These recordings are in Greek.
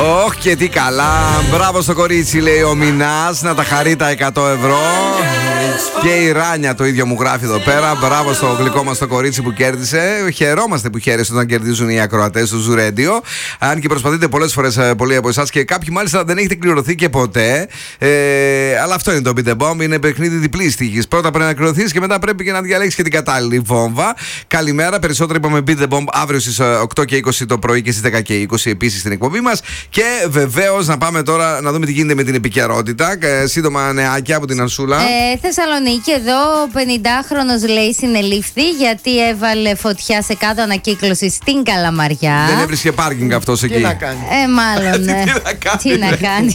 Όχι και τι καλά. Μπράβο στο κορίτσι, λέει ο Μινάς. Να τα χαρεί τα 100 ευρώ. Και η Ράνια το ίδιο μου γράφει εδώ πέρα. Μπράβο στο γλυκό μας το κορίτσι που κέρδισε. Χαιρόμαστε που χαίρεστε όταν κερδίζουν οι ακροατές του Zoo Radio. Αν και προσπαθείτε πολλές φορές πολλοί από εσάς και κάποιοι μάλιστα δεν έχετε κληρωθεί και ποτέ. Αλλά αυτό είναι το Beat the Bomb. Είναι παιχνίδι διπλής τύχης. Πρώτα πρέπει να κληρωθείς και μετά πρέπει και να διαλέξεις και την κατάλληλη βόμβα. Καλημέρα. Περισσότερο είπαμε Beat the Bomb αύριο στις 8 και 20 το πρωί και στις 10 και 20 επίσης στην εκπομπή μας. Και βεβαίως να πάμε τώρα να δούμε τι γίνεται με την επικαιρότητα. Σύντομα νεάκια από την Αρσούλα. Θεσσαλονίκη, εδώ 50χρονος λέει συνελήφθη γιατί έβαλε φωτιά σε κάτω ανακύκλωση στην Καλαμαριά. Δεν έβρισκε πάρκινγκ αυτός εκεί. Τι να κάνει. Μάλλον. Τι να κάνει.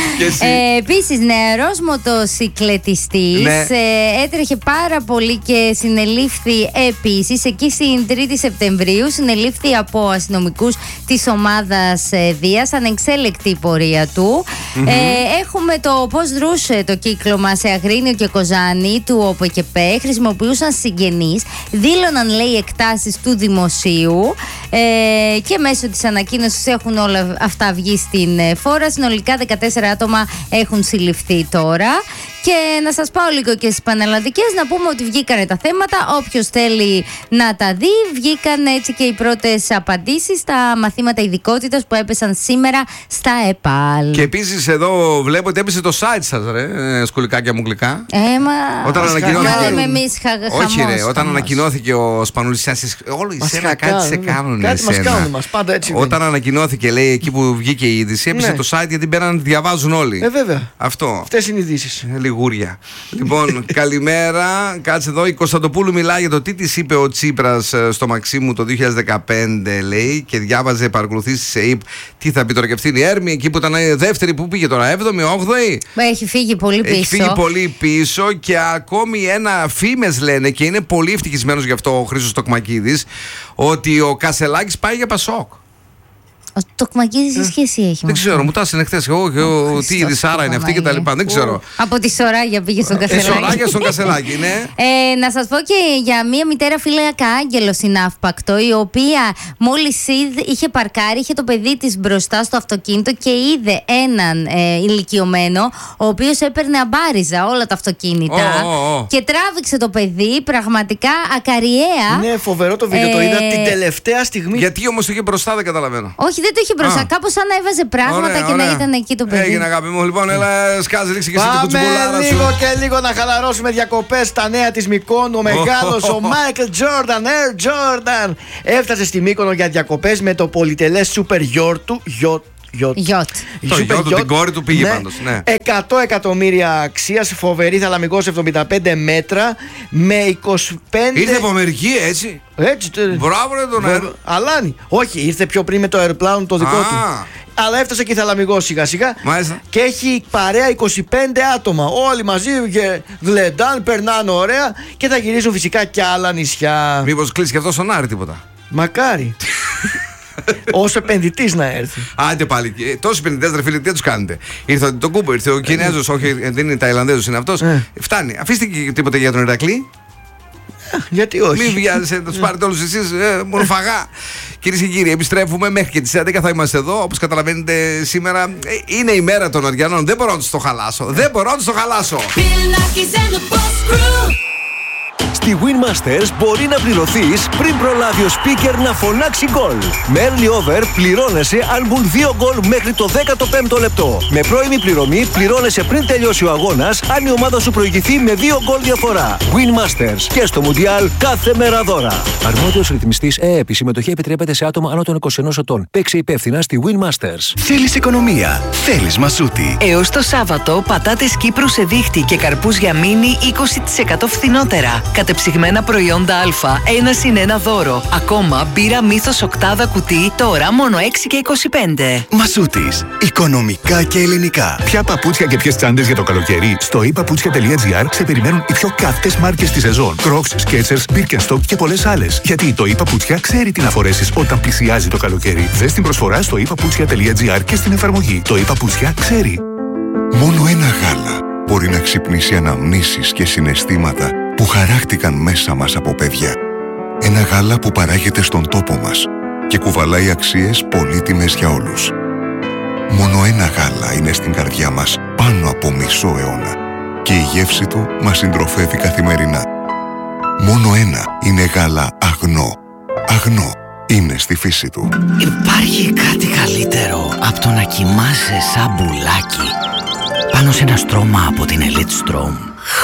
Επίσης, νεαρός μοτοσικλετιστής έτρεχε πάρα πολύ και συνελήφθη επίσης. Εκεί στην 3η Σεπτεμβρίου συνελήφθη από αστυνομικούς της ομάδας Δίας, ανεξέλεκτη η πορεία του. Έχουμε το πώς δρούσε το κύκλωμα σε Αγρίνιο και Κοζάνη του ΟΠΕΚΕΠΕ. Χρησιμοποιούσαν συγγενείς, δήλωναν λέει εκτάσεις του δημοσίου και μέσω της ανακοίνωσης έχουν όλα αυτά βγει στην φόρα. Συνολικά 14 άτομα έχουν συλληφθεί τώρα. Και να σας πάω λίγο και στις πανελλαδικές, να πούμε ότι βγήκανε τα θέματα. Όποιος θέλει να τα δει, βγήκαν έτσι και οι πρώτες απαντήσεις στα μαθήματα ειδικότητας που έπεσαν σήμερα στα ΕΠΑΛ. Και επίσης εδώ βλέπω ότι έπεσε το site σας, ρε, σκουλικάκια μου γλυκά. Όταν ανακοινώθηκε. Όταν ανακοινώθηκε ο Σπανούλης, όλοι εσένα κάτι σε κάνουν. Κάτι μας κάνουν, μας πάντα έτσι. Όταν ανακοινώθηκε, λέει, εκεί που βγήκε η είδηση, έπεσε το site γιατί μπαίναν, διαβάζουν όλοι. Βέβαια. Αυτό. Αυτές είναι οι ειδήσεις. Λιγούρια. Λοιπόν, καλημέρα. Κάτσε εδώ. Η Κωνσταντοπούλου μιλάει για το τι της είπε ο Τσίπρας στο Μαξίμου το 2015, λέει, και διάβαζε παρακολουθήσεις σε ΕΙΠ. Τι θα πει τώρα και αυτή η Έρμη, εκεί που ήταν δεύτερη, που πήγε τώρα, 7η, 8η. Έχει φύγει πολύ πίσω. Έχει φύγει πολύ πίσω και ακόμη φήμες λένε, και είναι πολύ ευτυχισμένος γι' αυτό ο Χρήστος Τοκμακίδης, ότι ο Κασελάκης πάει για Πασόκ. Ο Τοκμακίδης τι σχέση έχει? Δεν ξέρω, μου τάσσερνε χθες. Εγώ τι είδη Σάρα είναι αυτή και τα λοιπά. Δεν ξέρω. Από τη Σοράγια πήγε στον Κασελάκη. Σοράγια στον Κασελάκη, ναι. Να σας πω και για μία μητέρα φύλακα άγγελο στην Αύπακτο, η οποία μόλις είχε παρκάρει, είχε το παιδί της μπροστά στο αυτοκίνητο και είδε έναν ηλικιωμένο, ο οποίος έπαιρνε αμπάριζα όλα τα αυτοκίνητα. Και τράβηξε το παιδί πραγματικά ακαριέα. Ναι, φοβερό το βίντεο, το είδα την τελευταία στιγμή. Γιατί όμως το είχε μπροστά, δεν καταλαβαίνω. Όχι, δεν το είχε μπροστά. Κάπως σαν να έβαζε πράγματα και να ήταν εκεί το παιδί. Έγινε, αγάπη μου. Λοιπόν, έλα, σκάζει, ρίξει και εσύ το κουτσουμπολάρα σου. Λίγο και λίγο να χαλαρώσουμε διακοπές στα νέα της Μυκόνου. Ο μεγάλος, ο Michael Jordan, Air Jordan, έφτασε στη Μύκονο για διακοπές με το πολυτελές super yacht του. Γιότ. Την κόρη του πήγε πάντως. 100 εκατομμύρια αξίας, φοβερή θαλαμικός 75 μέτρα με 25. Ήρθε από Αμερική, έτσι. Έτσι. Μπράβο, ρε τον αέρα. Αλάνι. Όχι, ήρθε πιο πριν με το αεροπλάνο το δικό του. Αλλά έφτασε και η θαλαμικός σιγά σιγά. Μάλιστα. Και έχει παρέα 25 άτομα. Όλοι μαζί και γλεντάν, περνάνε ωραία και θα γυρίσουν φυσικά και άλλα νησιά. Μήπως κλείσει και αυτό στον Άρη τίποτα? Μακάρι. Ως επενδυτής να έρθει. Άντε πάλι. Τόσοι επενδυτές, ρε φίλε, τι τους κάνετε? Ήρθε τον Κούμπο, ήρθε ο Κινέζος, όχι, δεν είναι Ταϊλανδέζος, είναι αυτός. Φτάνει. Αφήστε και τίποτα για τον Ηρακλή. Γιατί όχι? Μην βιάζεσαι, θα τους πάρετε όλους εσείς μόνο φαγά. Κυρίες και κύριοι, επιστρέφουμε μέχρι και τις 11 θα είμαστε εδώ. Όπως καταλαβαίνετε, σήμερα είναι η μέρα των Αριανών. Δεν μπορώ να τους το χαλάσω. Δεν μπορώ να τους το χαλάσω. Στη Win Masters μπορεί να πληρωθείς πριν προλάβει ο speaker να φωνάξει γκολ. Με early over πληρώνεσαι αν μπουν 2 γκολ μέχρι το 15ο λεπτό. Με πρώιμη πληρωμή πληρώνεσαι πριν τελειώσει ο αγώνας αν η ομάδα σου προηγηθεί με 2 γκολ διαφορά. Win Masters και στο Mundial κάθε μέρα δώρα. Αρμόδιος ρυθμιστής ΕΕΠ. Η συμμετοχή επιτρέπεται σε άτομα άνω των 21 ετών. Παίξε υπεύθυνα στη Win Masters. Θέλεις οικονομία? Θέλεις Μασούτη. Έως το Σάββατο πατάτες Κύπρου σε δίχτυ και καρπούζια μίνι 20% φθηνότερα. Κατεψυγμένα προϊόντα Α, 1+1 δώρο. Ακόμα μπύρα Μύθος οκτάδα κουτί, τώρα μόνο 6,25. Μασούτης. Οικονομικά και ελληνικά. Ποια παπούτσια και ποιες τσάντες για το καλοκαίρι? Στο ipaputsια.gr σε περιμένουν οι πιο καυτές μάρκες της σεζόν. Crocs, Skechers, Birkenstock και πολλές άλλες. Γιατί το iPaputsια ξέρει τι να φορέσεις όταν πλησιάζει το καλοκαίρι. Δες την προσφορά στο ipaputsια.gr και στην εφαρμογή. Το iPaputsια ξέρει. Μόνο ένα γάλα μπορεί να ξυπνήσει αναμνήσεις και συναισθήματα που χαράχτηκαν μέσα μας από παιδιά. Ένα γάλα που παράγεται στον τόπο μας και κουβαλάει αξίες πολύτιμες για όλους. Μόνο ένα γάλα είναι στην καρδιά μας πάνω από μισό αιώνα και η γεύση του μας συντροφεύει καθημερινά. Μόνο ένα είναι γάλα Αγνό. Αγνό είναι στη φύση του. Υπάρχει κάτι καλύτερο από το να κοιμάσαι σαν μπουλάκι πάνω σε ένα στρώμα από την Elite Strom.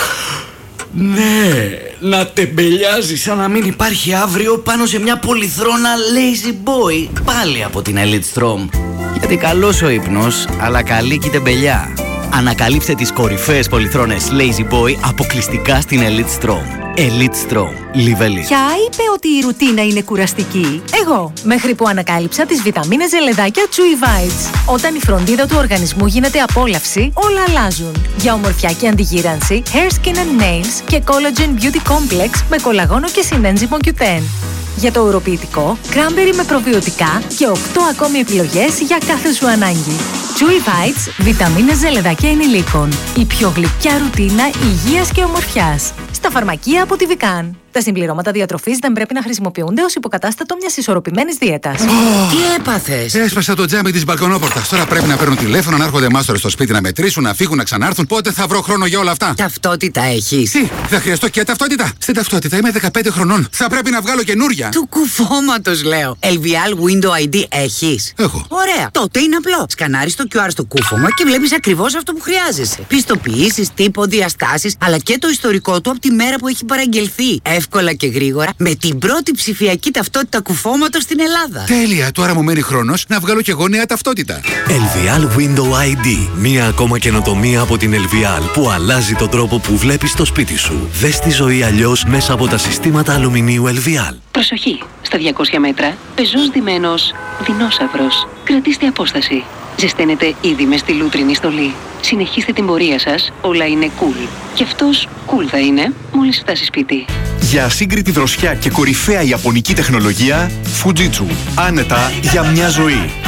Ναι, να τεμπελιάζεις σαν να μην υπάρχει αύριο πάνω σε μια πολυθρόνα Lazy Boy, πάλι από την Elite Strom. Γιατί καλός ο ύπνος, αλλά καλή και η τεμπελιά. Ανακαλύψτε τις κορυφαίες πολυθρόνες Lazy Boy αποκλειστικά στην Elite Strom. Elite Strom. Live Elite. Ποια είπε ότι η ρουτίνα είναι κουραστική? Εγώ, μέχρι που ανακάλυψα τις βιταμίνες ζελεδάκια Chewy Bites. Όταν η φροντίδα του οργανισμού γίνεται απόλαυση, όλα αλλάζουν. Για ομορφιά και αντιγύρανση, Hair, Skin and Nails και Collagen Beauty Complex με κολαγόνο και συνένζυμο Q10. Για το ουροποιητικό, cranberry με προβιωτικά και 8 ακόμη επιλογές για κάθε σου ανάγκη. Chewy Bites, βιταμίνες ζελεδάκια ενηλίκων. Η πιο γλυκιά ρουτίνα υγείας και ομορφιάς. Στα φαρμακεία από τη Vican. Τα συμπληρώματα διατροφής δεν πρέπει να χρησιμοποιούνται ως υποκατάστατο μιας ισορροπημένης δίαιτας. Τι έπαθες? Έσπασα το τζάμι της μπαλκονόπορτας. Τώρα πρέπει να παίρνουν τηλέφωνο, να έρχονται μάστορες στο σπίτι να μετρήσουν, να φύγουν, να ξανάρθουν. Πότε θα βρω χρόνο για όλα αυτά? Ταυτότητα έχεις? Τι, θα χρειαστώ και ταυτότητα? Στην ταυτότητα είμαι 15 χρονών. Θα πρέπει να βγάλω καινούρια. Του κουφώματος λέω. LVL Window ID έχεις? Έχω. Ωραία. Τότε είναι απλό. Σκανάρεις το QR στο κούφωμα και βλέπεις ακριβώς αυτό που χρειάζεσαι. Πιστοποιήσεις, τύπο, διαστάσεις, αλλά και το ιστορικό του από τη μέρα που έχει παραγγελθεί. Εύκολα και γρήγορα με την πρώτη ψηφιακή ταυτότητα κουφώματος στην Ελλάδα. Τέλεια. Τώρα μου μένει χρόνος να βγάλω κι εγώ νέα ταυτότητα. LVL Window ID. Μία ακόμα καινοτομία από την LVL που αλλάζει τον τρόπο που βλέπεις το σπίτι σου. Δες τη ζωή αλλιώς μέσα από τα συστήματα αλουμινίου LVL. Προσοχή! Στα 200 μέτρα, πεζός ντυμένος δεινόσαυρος. Κρατήστε απόσταση. Ζεσταίνετε ήδη μες στη λούτρινη στολή. Συνεχίστε την πορεία σας, όλα είναι cool. Και αυτός cool θα είναι μόλις φτάσει σπίτι. Για ασύγκριτη δροσιά και κορυφαία ιαπωνική τεχνολογία, Fujitsu. Άνετα για μια ζωή.